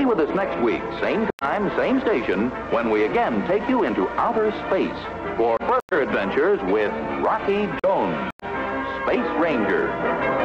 with us next week, same time, same station, when we again take you into outer space for further adventures with Rocky Jones, Space Ranger.